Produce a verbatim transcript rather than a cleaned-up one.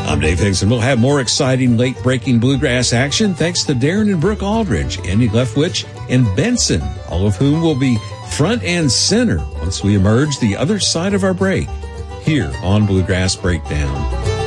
I'm Dave Hickson. We'll have more exciting late-breaking bluegrass action thanks to Darren and Brooke Aldridge, Andy Leftwich, and Benson, all of whom will be front and center once we emerge the other side of our break here on Bluegrass Breakdown.